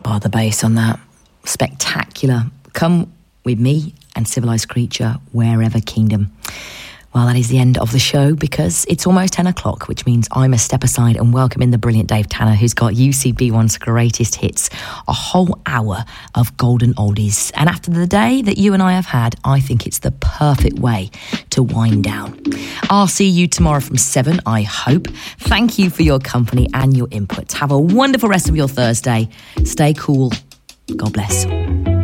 Oh, the bass on that. Spectacular. Come with me and Civilised Creature, Wherever Kingdom. Well, that is the end of the show because it's almost 10 o'clock, which means I must step aside and welcome in the brilliant Dave Tanner, who's got UCB1's greatest hits, a whole hour of golden oldies. And after the day that you and I have had, I think it's the perfect way to wind down. I'll see you tomorrow from 7, I hope. Thank you for your company and your input. Have a wonderful rest of your Thursday. Stay cool. God bless.